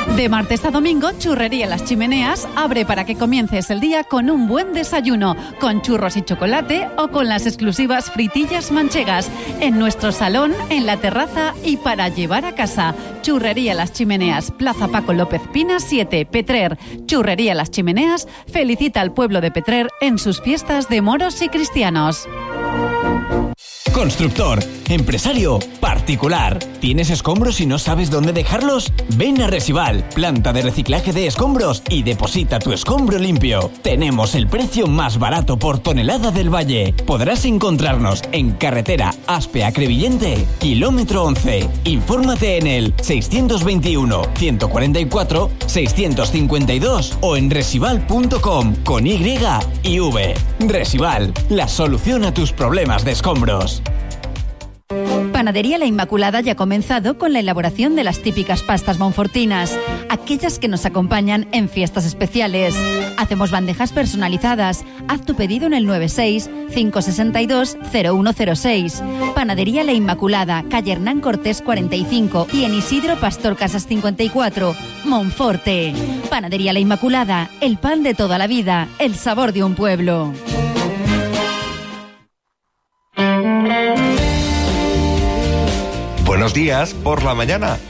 De martes a domingo, Churrería Las Chimeneas abre para que comiences el día con un buen desayuno, con churros y chocolate o con las exclusivas fritillas manchegas, en nuestro salón, en la terraza y para llevar a casa. Churrería Las Chimeneas, Plaza Paco López Pina 7, Petrer. Churrería Las Chimeneas felicita al pueblo de Petrer en sus fiestas de moros y cristianos. Constructor, empresario, particular. ¿Tienes escombros y no sabes dónde dejarlos? Ven a Resival, planta de reciclaje de escombros, y deposita tu escombro limpio. Tenemos el precio más barato por tonelada del Valle. Podrás encontrarnos en carretera Aspe a Crevillente, kilómetro 11. Infórmate en el 621 144 652 o en resival.com con Y y V. Resival, la solución a tus problemas de escombros. Panadería La Inmaculada ya ha comenzado con la elaboración de las típicas pastas monfortinas, aquellas que nos acompañan en fiestas especiales. Hacemos bandejas personalizadas. Haz tu pedido en el 96 562 0106. Panadería La Inmaculada, calle Hernán Cortés 45 y en Isidro Pastor Casas 54, Monforte. Panadería La Inmaculada, el pan de toda la vida, el sabor de un pueblo. Buenos días por la mañana.